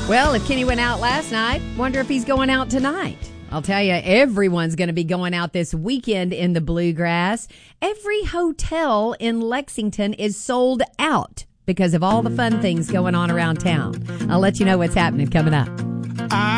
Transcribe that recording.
Well, if Kenny went out last night, wonder if he's going out tonight. I'll tell you, everyone's going to be going out this weekend in the Bluegrass. Every hotel in Lexington is sold out because of all the fun things going on around town. I'll let you know what's happening coming up.